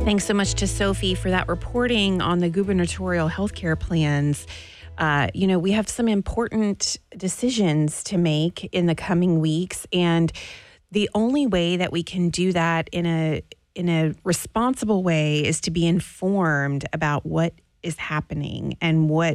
Thanks so much to Sophie for that reporting on the gubernatorial healthcare plans. We have some important decisions to make in the coming weeks, and the only way that we can do that in a responsible way is to be informed about what is happening and what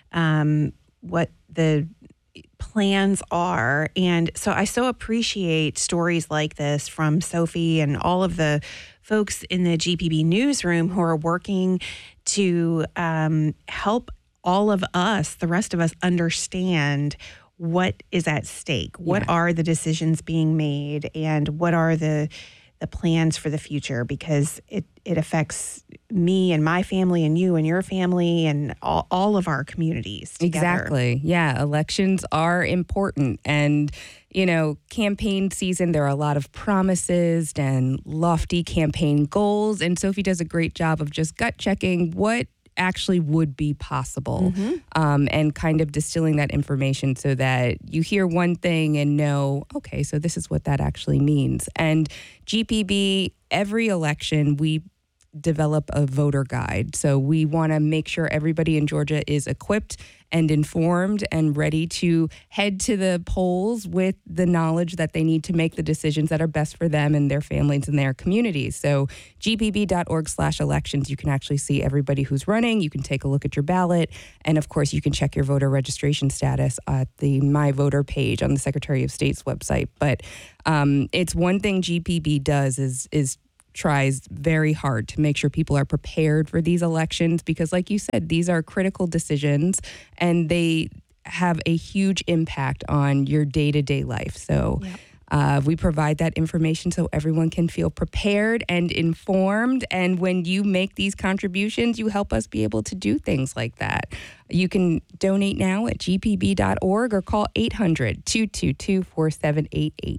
the plans are. And so I so appreciate stories like this from Sophie and all of the folks in the GPB newsroom who are working to help all of us, the rest of us, understand what is at stake. What are the decisions being made, and what are the plans for the future? Because it affects me and my family and you and your family and all of our communities together. Exactly. Yeah, elections are important. And, campaign season, there are a lot of promises and lofty campaign goals. And Sophie does a great job of just gut checking what actually would be possible, and kind of distilling that information so that you hear one thing and know, okay, so this is what that actually means. And GPB, every election, we develop a voter guide. So we want to make sure everybody in Georgia is equipped and informed and ready to head to the polls with the knowledge that they need to make the decisions that are best for them and their families and their communities. So gpb.org/elections, you can actually see everybody who's running. You can take a look at your ballot. And of course, you can check your voter registration status at the My Voter page on the Secretary of State's website. But it's one thing GPB does is tries very hard to make sure people are prepared for these elections, because like you said, these are critical decisions and they have a huge impact on your day-to-day life. So we provide that information so everyone can feel prepared and informed. And when you make these contributions, you help us be able to do things like that. You can donate now at gpb.org or call 800-222-4788.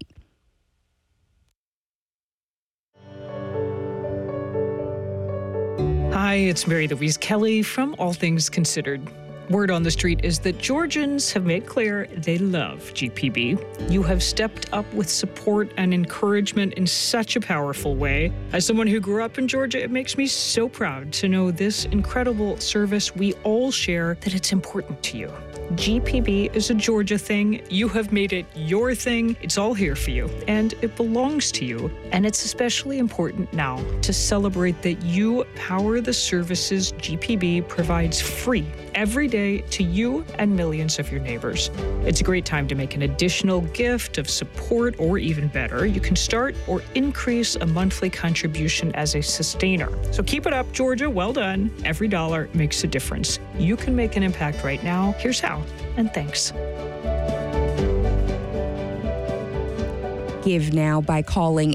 Hi, it's Mary Louise Kelly from All Things Considered. Word on the street is that Georgians have made clear they love GPB. You have stepped up with support and encouragement in such a powerful way. As someone who grew up in Georgia, it makes me so proud to know this incredible service we all share, that it's important to you. GPB is a Georgia thing. You have made it your thing. It's all here for you, and it belongs to you. And it's especially important now to celebrate that you power the services GPB provides free every day to you and millions of your neighbors. It's a great time to make an additional gift of support, or even better, you can start or increase a monthly contribution as a sustainer. So keep it up, Georgia. Well done. Every dollar makes a difference. You can make an impact right now. Here's how. And thanks. Give now by calling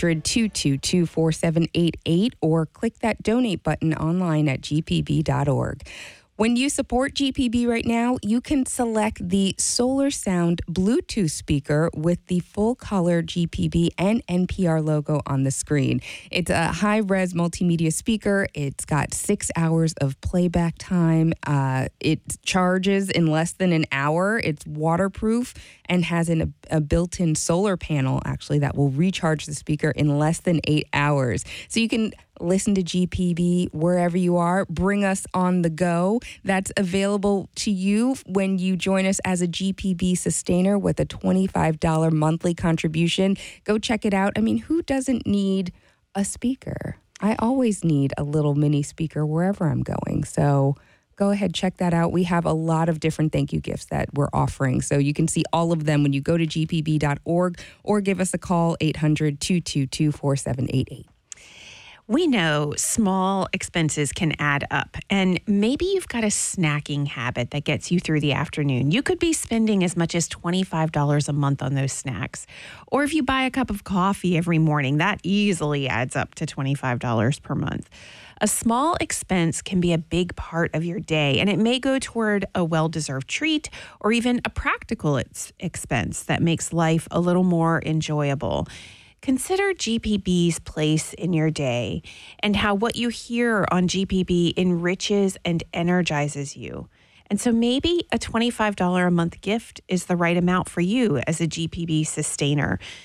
800-222-4788 or click that donate button online at gpb.org. When you support GPB right now, you can select the Solar Sound Bluetooth speaker with the full-color GPB and NPR logo on the screen. It's a high-res multimedia speaker. It's got 6 hours of playback time. It charges in less than an hour. It's waterproof and has a built-in solar panel, actually, that will recharge the speaker in less than 8 hours. So you can listen to GPB wherever you are. Bring us on the go. That's available to you when you join us as a GPB sustainer with a $25 monthly contribution. Go check it out. I mean, who doesn't need a speaker? I always need a little mini speaker wherever I'm going. So go ahead, check that out. We have a lot of different thank you gifts that we're offering. So you can see all of them when you go to gpb.org or give us a call, 800-222-4788. We know small expenses can add up, and maybe you've got a snacking habit that gets you through the afternoon. You could be spending as much as $25 a month on those snacks. Or if you buy a cup of coffee every morning, that easily adds up to $25 per month. A small expense can be a big part of your day, and it may go toward a well-deserved treat or even a practical expense that makes life a little more enjoyable. Consider GPB's place in your day and how what you hear on GPB enriches and energizes you. And so maybe a $25 a month gift is the right amount for you as a GPB sustainer.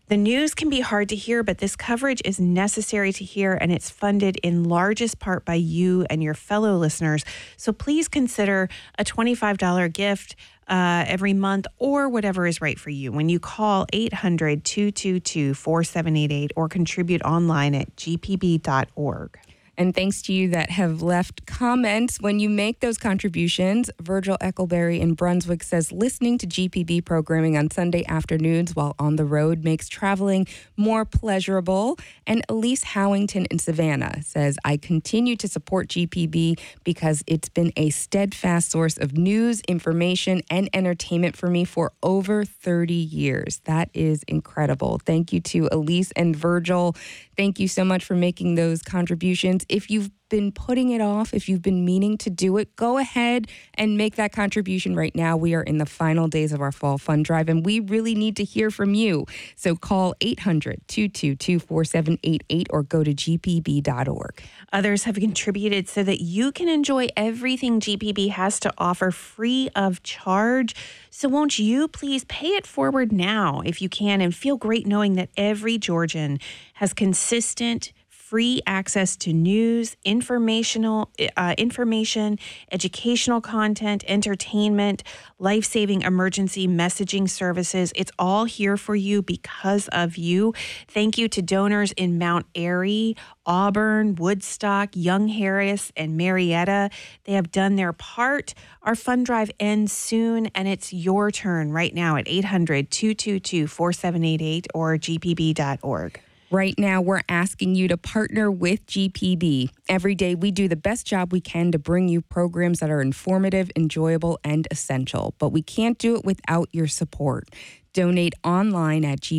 The news can be hard to hear, but this coverage is necessary to hear, and it's funded in largest part by you and your fellow listeners. So please consider a $25 gift every month or whatever is right for you when you call 800-222-4788 or contribute online at gpb.org. And thanks to you that have left comments when you make those contributions. Virgil Eccleberry in Brunswick says listening to GPB programming on Sunday afternoons while on the road makes traveling more pleasurable. And Elise Howington in Savannah says, I continue to support GPB because it's been a steadfast source of news, information, and entertainment for me for over 30 years. That is incredible. Thank you to Elise and Virgil. Thank you so much for making those contributions. If you've been putting it off, if you've been meaning to do it, go ahead and make that contribution right now. We are in the final days of our fall fund drive, and we really need to hear from you. So call 800-222-4788 or go to gpb.org. Others have contributed so that you can enjoy everything GPB has to offer free of charge. So won't you please pay it forward now if you can, and feel great knowing that every Georgian has consistent free access to news, information, educational content, entertainment, life-saving emergency messaging services. It's all here for you because of you. Thank you to donors in Mount Airy, Auburn, Woodstock, Young Harris, and Marietta. They have done their part. Our fund drive ends soon, and it's your turn right now at 800-222-4788 or gpb.org. Right now, we're asking you to partner with GPB. Every day, we do the best job we can to bring you programs that are informative, enjoyable, and essential. But we can't do it without your support. Donate online at